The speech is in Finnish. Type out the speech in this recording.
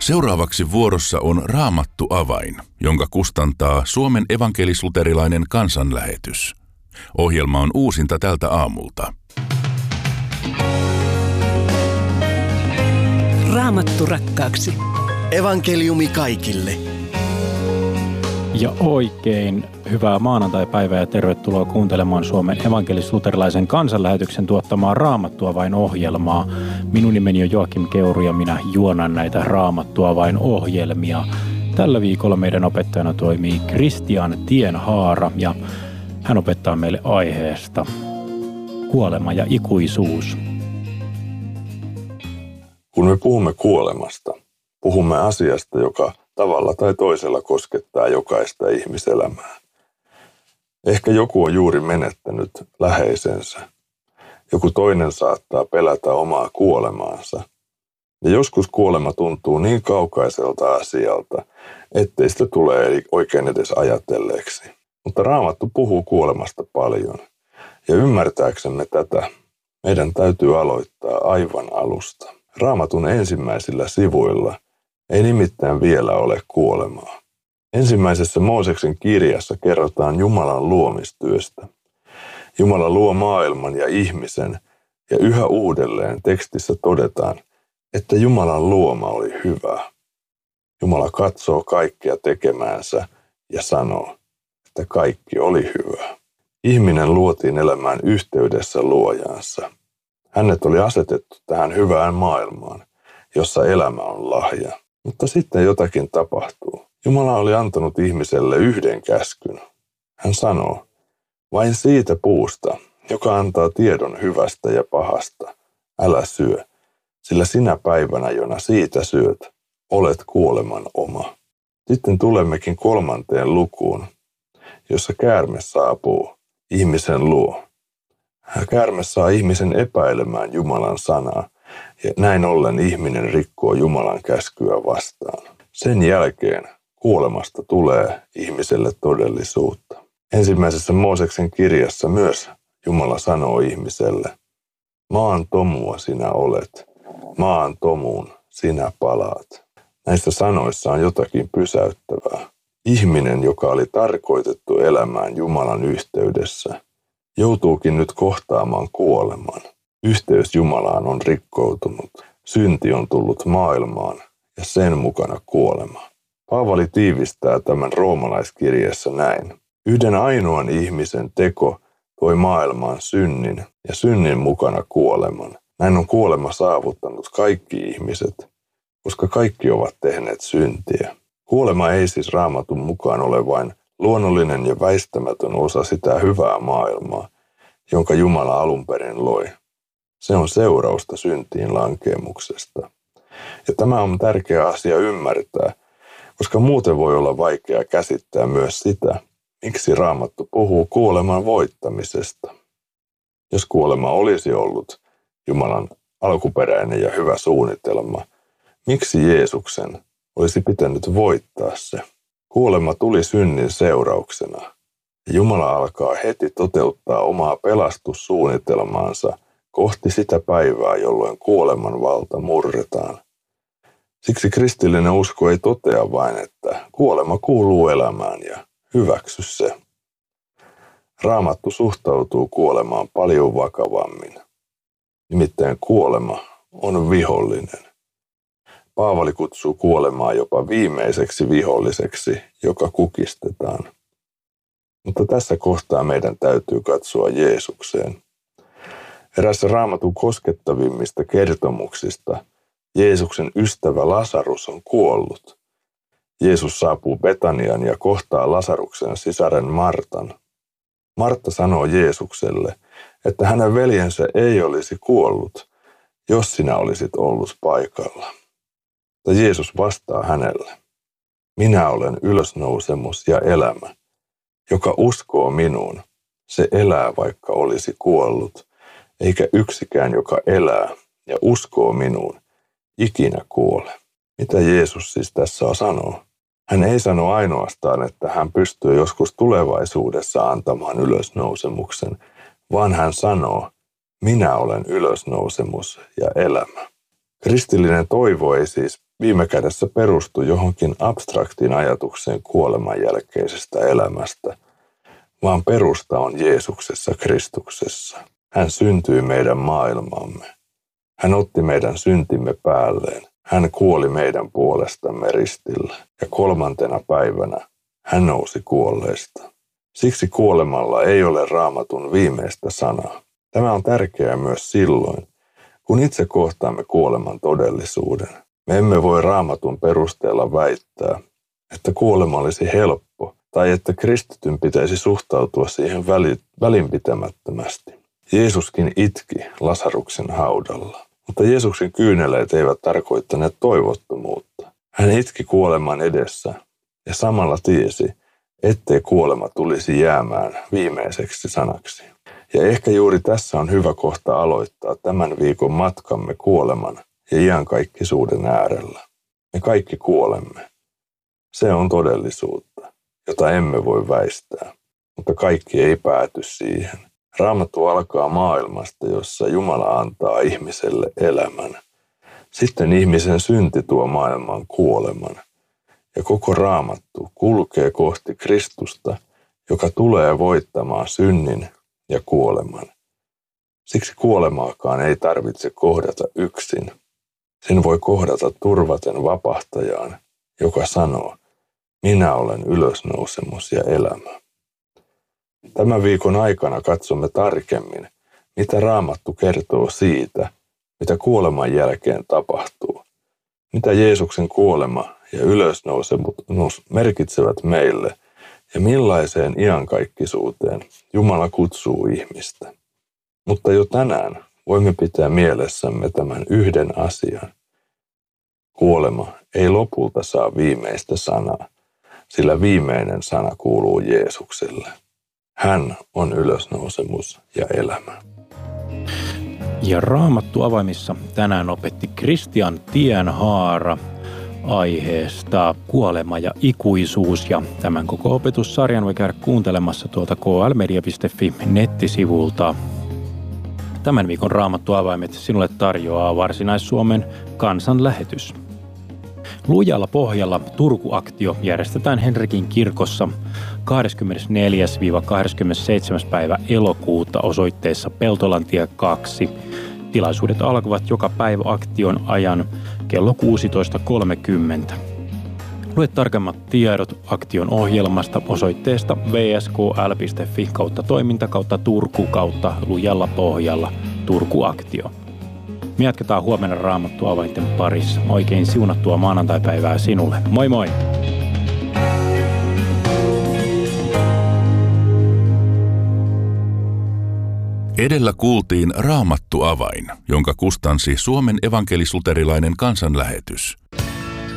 Seuraavaksi vuorossa on Raamattu-avain, jonka kustantaa Suomen evankelis-luterilainen kansanlähetys. Ohjelma on uusinta tältä aamulta. Raamattu rakkaaksi. Evankeliumi kaikille. Ja oikein hyvää maanantaipäivää ja tervetuloa kuuntelemaan Suomen evankelis-luterilaisen kansanlähetyksen tuottamaa Raamattu-avain-ohjelmaa. Minun nimeni on Joakim Keuru ja minä juonan näitä Raamattu-avain-ohjelmia. Tällä viikolla meidän opettajana toimii Kristian Tienhaara ja hän opettaa meille aiheesta kuolema ja ikuisuus. Kun me puhumme kuolemasta, puhumme asiasta, joka tavalla tai toisella koskettaa jokaista ihmiselämää. Ehkä joku on juuri menettänyt läheisensä. Joku toinen saattaa pelätä omaa kuolemaansa. Ja joskus kuolema tuntuu niin kaukaiselta asialta, ettei sitä tule oikein edes ajatelleeksi. Mutta Raamattu puhuu kuolemasta paljon. Ja ymmärtääksemme tätä, meidän täytyy aloittaa aivan alusta. Raamatun ensimmäisillä sivuilla ei nimittäin vielä ole kuolemaa. Ensimmäisessä Mooseksen kirjassa kerrotaan Jumalan luomistyöstä. Jumala luo maailman ja ihmisen, ja yhä uudelleen tekstissä todetaan, että Jumalan luoma oli hyvä. Jumala katsoo kaikkea tekemäänsä ja sanoo, että kaikki oli hyvä. Ihminen luotiin elämään yhteydessä luojaansa. Hänet oli asetettu tähän hyvään maailmaan, jossa elämä on lahja. Mutta sitten jotakin tapahtuu. Jumala oli antanut ihmiselle yhden käskyn. Hän sanoo, vain siitä puusta, joka antaa tiedon hyvästä ja pahasta, älä syö, sillä sinä päivänä, jona siitä syöt, olet kuoleman oma. Sitten tulemmekin 3. lukuun, jossa käärme saapuu ihmisen luo. Käärme saa ihmisen epäilemään Jumalan sanaa, ja näin ollen ihminen rikkoo Jumalan käskyä vastaan. Sen jälkeen kuolemasta tulee ihmiselle todellisuutta. Ensimmäisessä Mooseksen kirjassa myös Jumala sanoo ihmiselle, maan tomua sinä olet, maan tomuun sinä palaat. Näissä sanoissa on jotakin pysäyttävää. Ihminen, joka oli tarkoitettu elämään Jumalan yhteydessä, joutuukin nyt kohtaamaan kuoleman. Yhteys Jumalaan on rikkoutunut. Synti on tullut maailmaan ja sen mukana kuolema. Paavali tiivistää tämän roomalaiskirjeessä näin. Yhden ainoan ihmisen teko toi maailmaan synnin ja synnin mukana kuoleman. Näin on kuolema saavuttanut kaikki ihmiset, koska kaikki ovat tehneet syntiä. Kuolema ei siis Raamatun mukaan ole vain luonnollinen ja väistämätön osa sitä hyvää maailmaa, jonka Jumala alun perin loi. Se on seurausta syntiin lankeemuksesta. Ja tämä on tärkeä asia ymmärtää, koska muuten voi olla vaikea käsittää myös sitä, miksi Raamattu puhuu kuoleman voittamisesta. Jos kuolema olisi ollut Jumalan alkuperäinen ja hyvä suunnitelma, miksi Jeesuksen olisi pitänyt voittaa se? Kuolema tuli synnin seurauksena. Ja Jumala alkaa heti toteuttaa omaa pelastussuunnitelmaansa kohti sitä päivää, jolloin kuoleman valta murretaan. Siksi kristillinen usko ei totea vain, että kuolema kuuluu elämään ja hyväksy se. Raamattu suhtautuu kuolemaan paljon vakavammin. Nimittäin kuolema on vihollinen. Paavali kutsuu kuolemaa jopa viimeiseksi viholliseksi, joka kukistetaan. Mutta tässä kohtaa meidän täytyy katsoa Jeesukseen. Erässä Raamatun koskettavimmista kertomuksista Jeesuksen ystävä Lasarus on kuollut. Jeesus saapuu Betaniaan ja kohtaa Lasaruksen sisaren Martan. Martta sanoo Jeesukselle, että hänen veljensä ei olisi kuollut, jos sinä olisit ollut paikalla. Mutta Jeesus vastaa hänelle, minä olen ylösnousemus ja elämä. Joka uskoo minuun, se elää vaikka olisi kuollut, eikä yksikään, joka elää ja uskoo minuun, ikinä kuole. Mitä Jeesus siis tässä sanoo? Hän ei sano ainoastaan, että hän pystyy joskus tulevaisuudessa antamaan ylösnousemuksen, vaan hän sanoo, minä olen ylösnousemus ja elämä. Kristillinen toivo ei siis viime kädessä perustu johonkin abstraktiin ajatukseen kuoleman jälkeisestä elämästä, vaan perusta on Jeesuksessa Kristuksessa. Hän syntyi meidän maailmamme. Hän otti meidän syntimme päälleen. Hän kuoli meidän puolestamme ristillä ja 3. päivänä hän nousi kuolleista. Siksi kuolemalla ei ole Raamatun viimeistä sanaa. Tämä on tärkeää myös silloin, kun itse kohtaamme kuoleman todellisuuden. Me emme voi Raamatun perusteella väittää, että kuolema olisi helppo tai että kristityn pitäisi suhtautua siihen välinpitämättömästi. Jeesuskin itki Lasaruksen haudalla, mutta Jeesuksen kyyneleet eivät tarkoittaneet toivottomuutta. Hän itki kuoleman edessä ja samalla tiesi, ettei kuolema tulisi jäämään viimeiseksi sanaksi. Ja ehkä juuri tässä on hyvä kohta aloittaa tämän viikon matkamme kuoleman ja iankaikkisuuden äärellä. Me kaikki kuolemme. Se on todellisuutta, jota emme voi väistää, mutta kaikki ei pääty siihen. Raamattu alkaa maailmasta, jossa Jumala antaa ihmiselle elämän. Sitten ihmisen synti tuo maailmaan kuoleman. Ja koko Raamattu kulkee kohti Kristusta, joka tulee voittamaan synnin ja kuoleman. Siksi kuolemaakaan ei tarvitse kohdata yksin. Sen voi kohdata turvaten vapahtajaan, joka sanoo, minä olen ylösnousemus ja elämä. Tämän viikon aikana katsomme tarkemmin, mitä Raamattu kertoo siitä, mitä kuoleman jälkeen tapahtuu, mitä Jeesuksen kuolema ja ylösnousemus merkitsevät meille ja millaiseen iankaikkisuuteen Jumala kutsuu ihmistä. Mutta jo tänään voimme pitää mielessämme tämän yhden asian. Kuolema ei lopulta saa viimeistä sanaa, sillä viimeinen sana kuuluu Jeesukselle. Hän on ylösnousemus ja elämä. Ja Raamattu avaimissa tänään opetti Christian Tienhaara aiheesta kuolema ja ikuisuus. Ja tämän koko opetussarjan voi käydä kuuntelemassa tuolta klmedia.fi nettisivulta. Tämän viikon Raamattu avaimet sinulle tarjoaa Varsinais-Suomen kansanlähetys. Lujalla pohjalla Turku-aktio järjestetään Henrikin kirkossa 24-27. päivä elokuuta osoitteessa Peltolantie 2. Tilaisuudet alkavat joka päivä aktion ajan kello 16.30. Lue tarkemmat tiedot aktion ohjelmasta osoitteesta vskl.fi/toiminta/Turku/Lujalla pohjalla Turku-aktio. Me jatketaan huomenna Raamattu avainten parissa. Oikein siunattua maanantaipäivää sinulle. Moi moi! Edellä kuultiin Raamattu avain, jonka kustansi Suomen evankelis-luterilainen kansanlähetys.